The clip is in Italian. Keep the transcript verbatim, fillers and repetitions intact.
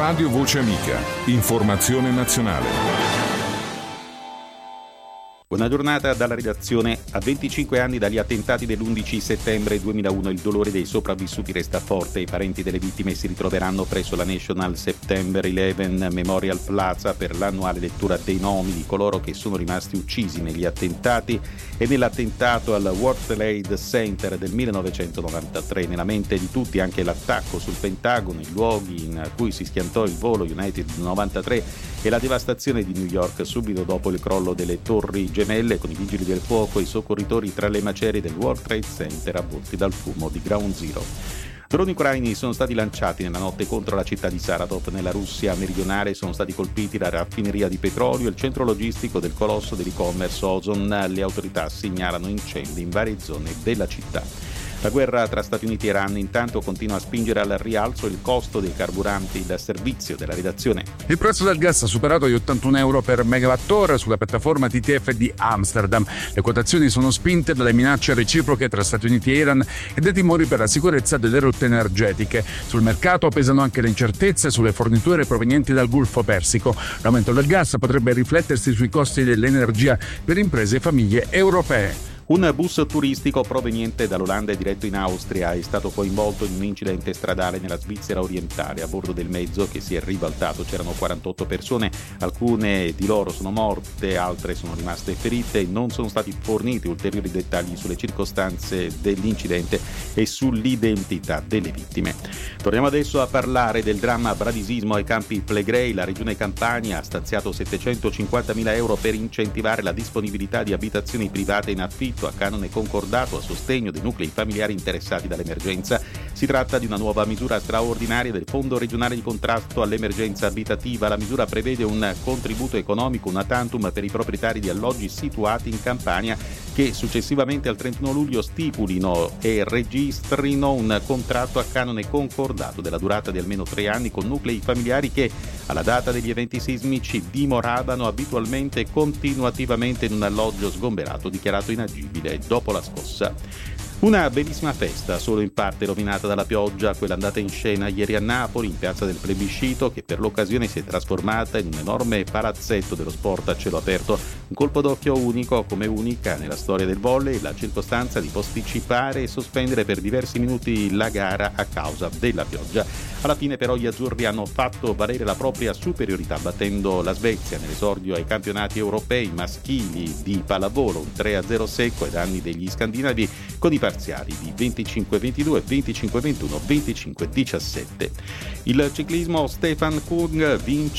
Radio Voce Amica. Informazione nazionale. Buona giornata dalla redazione. A venticinque anni dagli attentati dell'undici settembre duemilauno il dolore dei sopravvissuti resta forte. I parenti delle vittime si ritroveranno presso la National September eleven Memorial Plaza per l'annuale lettura dei nomi di coloro che sono rimasti uccisi negli attentati e nell'attentato al World Trade Center del millenovecentonovantatré. Nella mente di tutti anche l'attacco sul Pentagono, i luoghi in cui si schiantò il volo United novantatré e la devastazione di New York subito dopo il crollo delle torri gemelle, con i vigili del fuoco e i soccorritori tra le macerie del World Trade Center avvolti dal fumo di Ground Zero. Droni ucraini sono stati lanciati nella notte contro la città di Saratov nella Russia meridionale. Sono stati colpiti la raffineria di petrolio e il centro logistico del colosso dell'e-commerce Ozon. Le autorità segnalano incendi in varie zone della città. La guerra tra Stati Uniti e Iran intanto continua a spingere al rialzo il costo dei carburanti. Il servizio della redazione. Il prezzo del gas ha superato gli ottantuno euro per megawattora sulla piattaforma T T F di Amsterdam. Le quotazioni sono spinte dalle minacce reciproche tra Stati Uniti e Iran e dai timori per la sicurezza delle rotte energetiche. Sul mercato pesano anche le incertezze sulle forniture provenienti dal Golfo Persico. L'aumento del gas potrebbe riflettersi sui costi dell'energia per imprese e famiglie europee. Un bus turistico proveniente dall'Olanda e diretto in Austria è stato coinvolto in un incidente stradale nella Svizzera orientale. A bordo del mezzo, che si è ribaltato, c'erano quarantotto persone, alcune di loro sono morte, altre sono rimaste ferite. Non sono stati forniti ulteriori dettagli sulle circostanze dell'incidente e sull'identità delle vittime. Torniamo adesso a parlare del dramma bradisismo ai Campi Flegrei. La regione Campania ha stanziato settecentocinquantamila euro per incentivare la disponibilità di abitazioni private in affitto a canone concordato a sostegno dei nuclei familiari interessati dall'emergenza. Si tratta di una nuova misura straordinaria del Fondo regionale di contrasto all'emergenza abitativa. La misura prevede un contributo economico una tantum per i proprietari di alloggi situati in Campania che successivamente al trentuno luglio stipulino e registrino un contratto a canone concordato della durata di almeno tre anni con nuclei familiari che alla data degli eventi sismici dimoravano abitualmente e continuativamente in un alloggio sgomberato dichiarato inagibile dopo la scossa. Una bellissima festa, solo in parte rovinata dalla pioggia, quella andata in scena ieri a Napoli, in piazza del Plebiscito, che per l'occasione si è trasformata in un enorme palazzetto dello sport a cielo aperto. Un colpo d'occhio unico, come unica nella storia del volley, la circostanza di posticipare e sospendere per diversi minuti la gara a causa della pioggia. Alla fine però gli azzurri hanno fatto valere la propria superiorità, battendo la Svezia nell'esordio ai campionati europei maschili di pallavolo, un tre a zero secco ai danni degli scandinavi, con i parziali di venticinque ventidue, venticinque ventuno, venticinque diciassette. Il ciclismo, Stefan Kung vince